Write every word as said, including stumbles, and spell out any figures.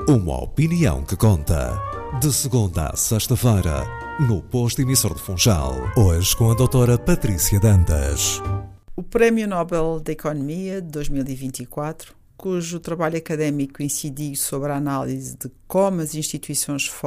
Uma opinião que conta. De segunda a sexta-feira, no Posto Emissor de Funchal. Hoje com a doutora Patrícia Dantas. O Prémio Nobel da Economia de dois mil e vinte e quatro, cujo trabalho académico incidiu sobre a análise de como as instituições